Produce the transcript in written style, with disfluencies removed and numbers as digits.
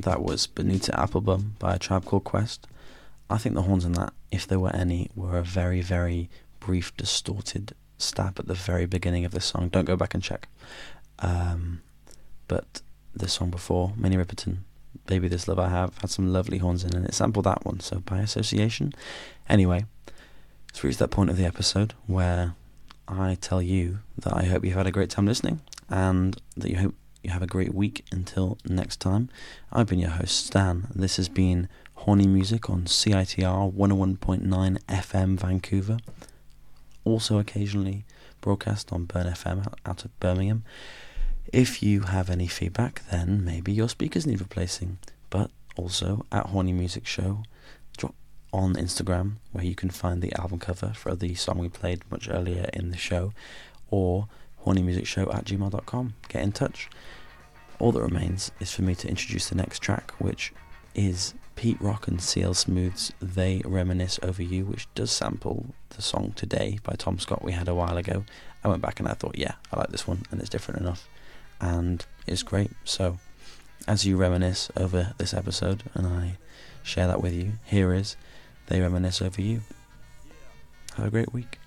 That was Bonita Applebum by A Tribe Called Quest. I think the horns in that, if there were any, were a very, very brief, distorted stab at the very beginning of the song. Don't go back and check. But the song before, Minnie Riperton, Baby This Love I Have, had some lovely horns in, and it sampled that one, so by association. Anyway, it's reached that point of the episode where I tell you that I hope you've had a great time listening, and that you hope you have a great week until next time. I've been your host, Stan. This has been Horny Music on CITR 101.9 FM Vancouver. Also occasionally broadcast on Burn FM out of Birmingham. If you have any feedback, then maybe your speakers need replacing. But also at Horny Music Show on Instagram, where you can find the album cover for the song we played much earlier in the show, or hornymusicshow@gmail.com. Get in touch. All that remains is for me to introduce the next track, which is Pete Rock and CL Smooth's They Reminisce Over You, which does sample the song Today by Tom Scott we had a while ago. I went back and I thought, yeah, I like this one, and it's different enough, and it's great. So as you reminisce over this episode, and I share that with you, here is They Reminisce Over You. Have a great week.